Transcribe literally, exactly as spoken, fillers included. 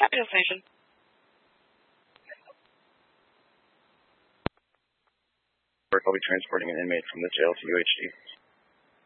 Jail station. I'll be transporting an inmate from the jail to U H D.